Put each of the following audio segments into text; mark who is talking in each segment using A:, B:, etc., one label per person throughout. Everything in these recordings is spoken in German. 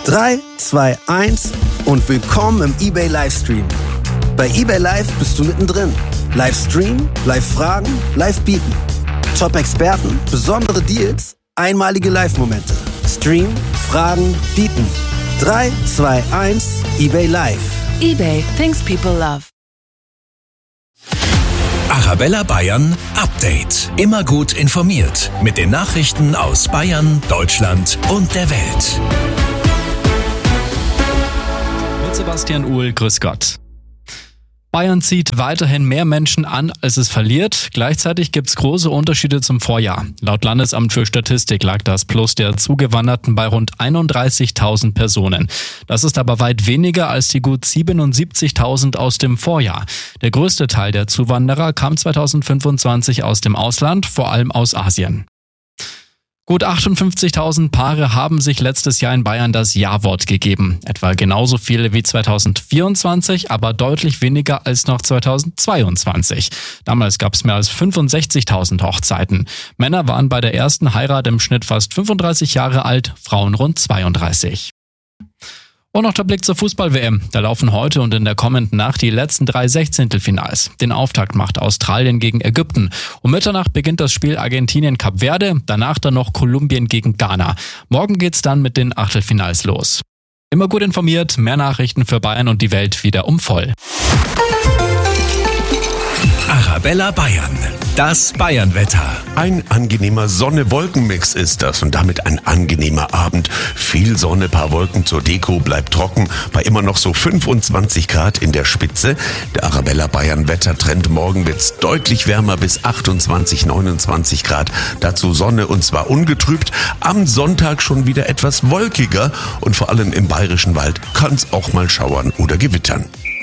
A: 3, 2, 1 und willkommen im eBay Livestream. Bei eBay Live bist du mittendrin. Livestream, Live-Fragen, Live-Bieten. Top-Experten, besondere Deals, einmalige Live-Momente. Stream, Fragen, Bieten. 3, 2, 1, eBay Live.
B: eBay, things people love.
C: Arabella Bayern Update. Immer gut informiert mit den Nachrichten aus Bayern, Deutschland und der Welt.
D: Mit Sebastian Uhl, grüß Gott. Bayern zieht weiterhin mehr Menschen an, als es verliert. Gleichzeitig gibt es große Unterschiede zum Vorjahr. Laut Landesamt für Statistik lag das Plus der Zugewanderten bei rund 31.000 Personen. Das ist aber weit weniger als die gut 77.000 aus dem Vorjahr. Der größte Teil der Zuwanderer kam 2025 aus dem Ausland, vor allem aus Asien. Gut 58.000 Paare haben sich letztes Jahr in Bayern das Ja-Wort gegeben. Etwa genauso viele wie 2024, aber deutlich weniger als noch 2022. Damals gab es mehr als 65.000 Hochzeiten. Männer waren bei der ersten Heirat im Schnitt fast 35 Jahre alt, Frauen rund 32. Und noch der Blick zur Fußball-WM. Da laufen heute und in der kommenden Nacht die letzten 3 Sechzehntelfinals. Den Auftakt macht Australien gegen Ägypten. Um Mitternacht beginnt das Spiel Argentinien-Kap Verde, danach dann noch Kolumbien gegen Ghana. Morgen geht's dann mit den Achtelfinals los. Immer gut informiert, mehr Nachrichten für Bayern und die Welt wieder um voll.
C: Arabella Bayern. Das Bayernwetter.
E: Ein angenehmer Sonne-Wolken-Mix ist das und damit ein angenehmer Abend. Viel Sonne, paar Wolken zur Deko, bleibt trocken bei immer noch so 25 Grad in der Spitze. Der Arabella Bayern Wettertrend, morgen wird's deutlich wärmer bis 28, 29 Grad. Dazu Sonne und zwar ungetrübt. Am Sonntag schon wieder etwas wolkiger und vor allem im Bayerischen Wald kann's auch mal schauern oder gewittern.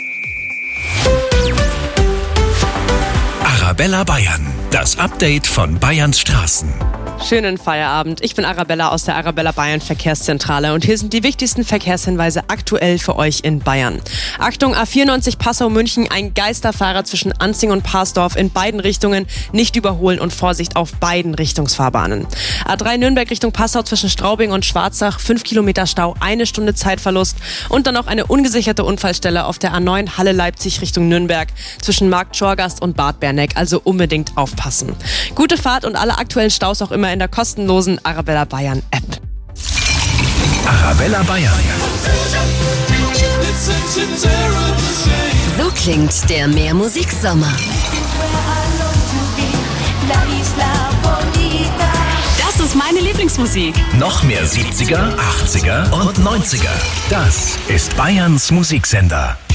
C: Arabella Bayern. Das Update von Bayerns Straßen.
F: Schönen Feierabend. Ich bin Arabella aus der Arabella Bayern Verkehrszentrale und hier sind die wichtigsten Verkehrshinweise aktuell für euch in Bayern. Achtung, A94 Passau-München, ein Geisterfahrer zwischen Anzing und Parsdorf in beiden Richtungen, nicht überholen und Vorsicht auf beiden Richtungsfahrbahnen. A3 Nürnberg Richtung Passau zwischen Straubing und Schwarzach, 5 Kilometer Stau, 1 Stunde Zeitverlust und dann noch eine ungesicherte Unfallstelle auf der A9 Halle Leipzig Richtung Nürnberg zwischen Markt Schorgast und Bad Berneck, also unbedingt aufpassen. Gute Fahrt und alle aktuellen Staus auch immer in der kostenlosen Arabella Bayern App.
C: Arabella Bayern.
B: So klingt der Mehrmusiksommer. Das ist meine Lieblingsmusik.
C: Noch mehr 70er, 80er und 90er. Das ist Bayerns Musiksender.